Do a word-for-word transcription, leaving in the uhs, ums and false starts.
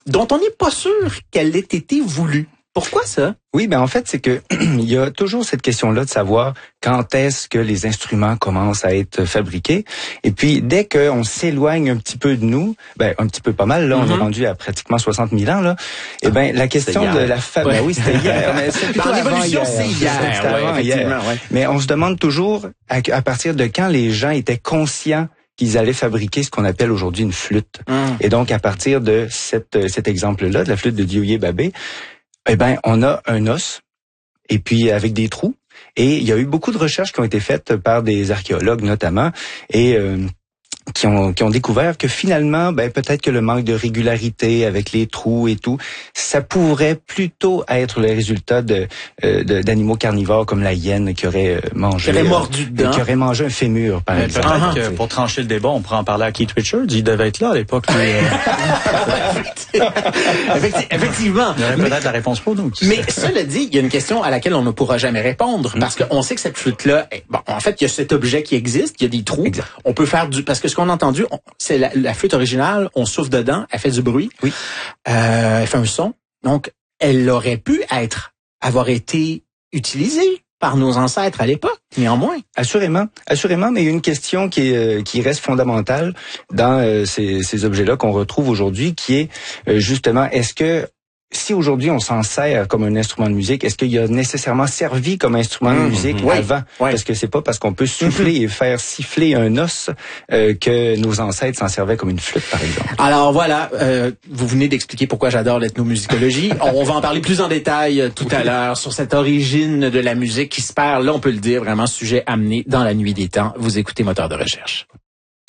dont on n'est pas sûr qu'elle ait été voulue. Pourquoi ça? Oui, ben en fait, c'est que il y a toujours cette question-là de savoir quand est-ce que les instruments commencent à être fabriqués. Et puis, dès qu'on s'éloigne un petit peu de nous, ben un petit peu pas mal, là, mm-hmm. on est rendu à pratiquement soixante mille ans, là. Et ben la question de la fabrication, ouais. ben oui, c'était hier. Mais c'est plutôt avant hier. c'est hier. C'était ouais, avant hier. Ouais. Mais on se demande toujours à, à partir de quand les gens étaient conscients qu'ils allaient fabriquer ce qu'on appelle aujourd'hui une flûte. Mm. Et donc, à partir de cette, cet exemple-là, de la flûte de Dieuillé Babé, eh ben, on a un os, et puis avec des trous. Et il y a eu beaucoup de recherches qui ont été faites par des archéologues notamment, et euh, qui ont qui ont découvert que finalement, ben peut-être que le manque de régularité avec les trous et tout, ça pourrait plutôt être le résultat de, euh, de d'animaux carnivores comme la hyène qui aurait mangé, qui aurait mordu dedans, euh, qui aurait mangé un fémur par Mais exemple. Peut-être que pour trancher le débat, on pourrait en parler à Keith Richards. Il devait être là à l'époque. Lui, euh... Effectivement. Il y aurait peut-être mais, la réponse pour nous. Mais cela dit, il y a une question à laquelle on ne pourra jamais répondre parce qu'on sait que cette flûte-là, bon, en fait, il y a cet objet qui existe, il y a des trous. Exact. On peut faire du, parce que ce qu'on a entendu, on, c'est la, la flûte originale, on souffle dedans, elle fait du bruit, oui. euh, elle fait un son. Donc, elle aurait pu être, avoir été utilisée par nos ancêtres à l'époque, néanmoins. Assurément, assurément, mais il y a une question qui est, euh, qui reste fondamentale dans euh, ces, ces objets-là qu'on retrouve aujourd'hui, qui est euh, justement, est-ce que si aujourd'hui on s'en sert comme un instrument de musique, est-ce qu'il a nécessairement servi comme instrument mmh, de musique mmh, avant? Oui, parce que c'est pas parce qu'on peut souffler mmh. et faire siffler un os euh, que nos ancêtres s'en servaient comme une flûte, par exemple. Alors voilà, euh, vous venez d'expliquer pourquoi j'adore l'ethnomusicologie. On va en parler plus en détail tout à l'heure sur cette origine de la musique qui se perd. Là, on peut le dire, vraiment sujet amené dans la nuit des temps. Vous écoutez Moteur de recherche.